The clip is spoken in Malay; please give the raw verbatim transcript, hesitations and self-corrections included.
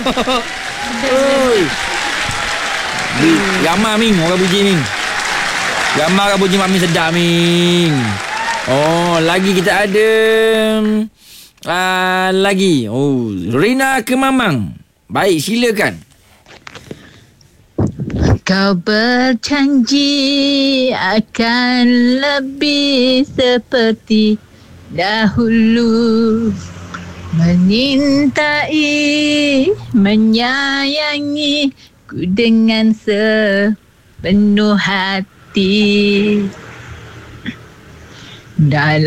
Oi. Ramai Ming, orang puji Ming. Ramai orang puji Mak Min sedap Ming. Oh, lagi kita ada uh, lagi. Oh, Rina Kemamang. Baik, silakan. Kau berjanji akan lebih seperti dahulu, menyintai, menyayangi ku dengan sepenuh hati. Dalam